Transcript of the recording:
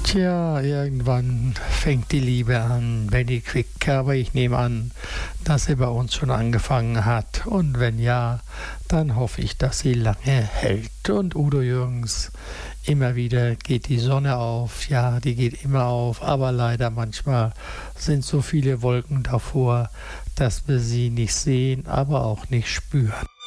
Tja, irgendwann fängt die Liebe an, Benny Quick, aber ich nehme an, dass sie bei uns schon angefangen hat. Und wenn ja, dann hoffe ich, dass sie lange hält. Und Udo Jürgens, immer wieder geht die Sonne auf. Ja, die geht immer auf, aber leider manchmal sind so viele Wolken davor, dass wir sie nicht sehen, aber auch nicht spüren.